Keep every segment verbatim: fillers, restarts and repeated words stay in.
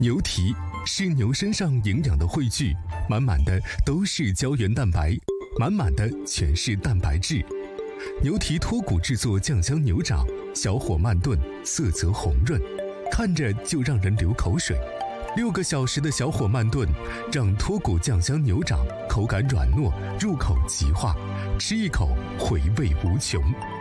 牛蹄是牛身上营养的汇聚，满满的都是胶原蛋白，满满的全是蛋白质。牛蹄脱骨制作酱香牛掌，小火慢炖，色泽红润，看着就让人流口水。六个小时的小火慢炖，让脱骨酱香牛掌口感软糯，入口即化，吃一口回味无穷。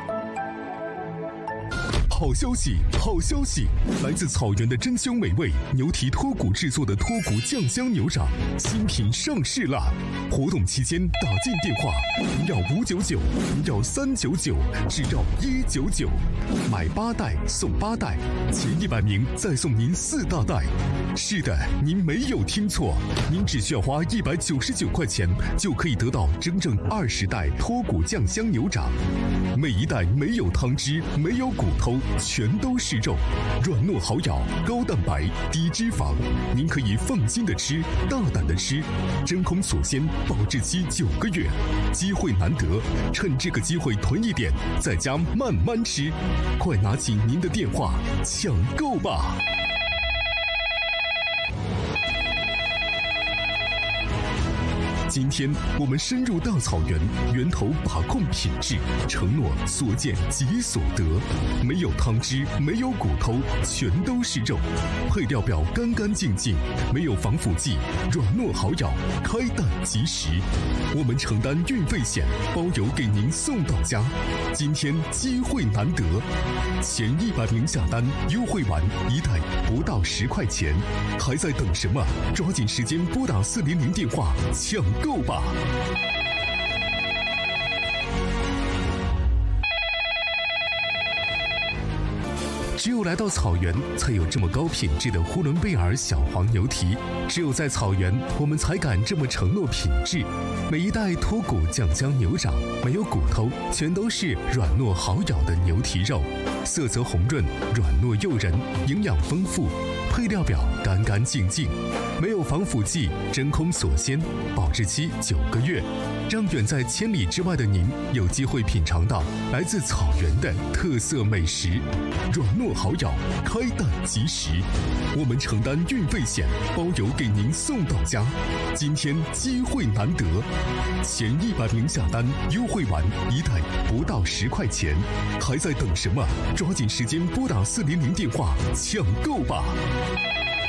好消息，好消息！来自草原的珍馐美味牛蹄脱骨制作的脱骨酱香牛掌新品上市啦！活动期间打进电话零幺五九九零幺三九九，只要一九九，买八袋送八袋，前一百名再送您四大袋。是的，您没有听错，您只需要花一百九十九块钱就可以得到整整二十袋脱骨酱香牛掌，每一袋没有汤汁，没有骨头。全都是肉，软糯好咬，高蛋白低脂肪，您可以放心的吃，大胆的吃，真空锁鲜，保质期九个月，机会难得，趁这个机会囤一点，在家慢慢吃，快拿起您的电话抢购吧！今天我们深入大草原，源头把控品质，承诺所见即所得，没有汤汁，没有骨头，全都是肉，配料表干干净净，没有防腐剂，软糯好咬，开蛋即食。我们承担运费险，包邮给您送到家。今天机会难得，前一百名下单，优惠完一袋不到十块钱，还在等什么？抓紧时间拨打四零零电话抢购吧！只有来到草原，才有这么高品质的呼伦贝尔小黄牛蹄。只有在草原，我们才敢这么承诺品质。每一袋脱骨酱香牛掌，没有骨头，全都是软糯好咬的牛蹄肉，色泽红润，软糯诱人，营养丰富。配料表干干净净，没有防腐剂，真空锁鲜，保质期九个月，让远在千里之外的您有机会品尝到来自草原的特色美食，软糯好咬，开蛋即食。我们承担运费险，包邮给您送到家。今天机会难得，前一百名下单，优惠完一袋不到十块钱，还在等什么？抓紧时间拨打四零零电话抢购吧！